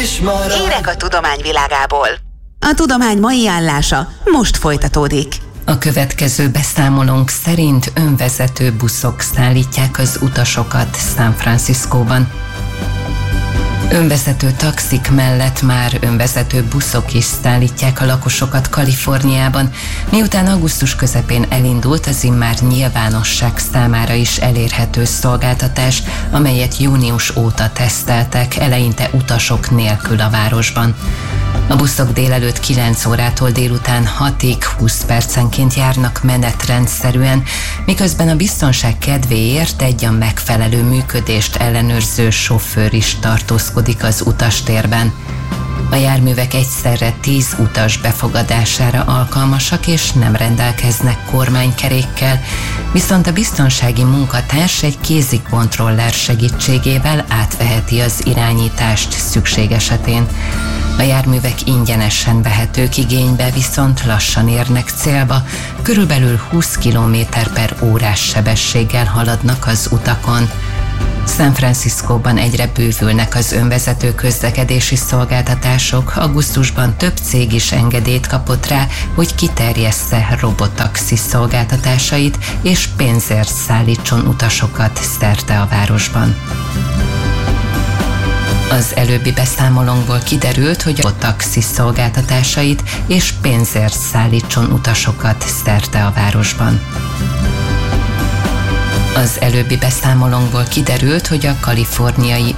is marad. Hírek a tudomány világából. A tudomány mai állása most folytatódik. A következő beszámolónk szerint önvezető buszok szállítják az utasokat San Franciscóban. Önvezető taxik mellett már önvezető buszok is szállítják a lakosokat Kaliforniában, miután augusztus közepén elindult az immár nyilvánosság számára is elérhető szolgáltatás, amelyet június óta teszteltek, eleinte utasok nélkül a városban. A buszok délelőtt 9 órától délután 6-ig 20 percenként járnak menetrendszerűen, miközben a biztonság kedvéért egy a megfelelő működést ellenőrző sofőr is tartózkodik az utastérben. A járművek egyszerre 10 utas befogadására alkalmasak és nem rendelkeznek kormánykerékkel, viszont a biztonsági munkatárs egy kézikontroller segítségével átveheti az irányítást szükség esetén. A járművek ingyenesen vehetők igénybe, viszont lassan érnek célba, körülbelül 20 km/h sebességgel haladnak az utakon. San Franciscóban egyre bővülnek az önvezető közlekedési szolgáltatások, augusztusban több cég is engedélyt kapott rá, hogy kiterjessze robotaxi szolgáltatásait és pénzért szállítson utasokat szerte a városban. Az előbbi beszámolónkból kiderült, hogy a taxi szolgáltatásait és pénzért szállítson utasokat szerte a városban. Az előbbi beszámolónkból kiderült, hogy a kaliforniai